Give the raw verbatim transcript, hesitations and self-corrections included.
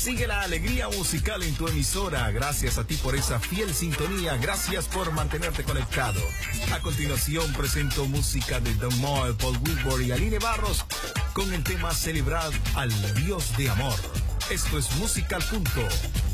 Sigue la alegría musical en tu emisora. Gracias a ti por esa fiel sintonía. Gracias por mantenerte conectado. A continuación presento música de Don Moe, Paul Wilbur y Aline Barros con el tema Celebrar al Dios de Amor. Esto es Música al Punto.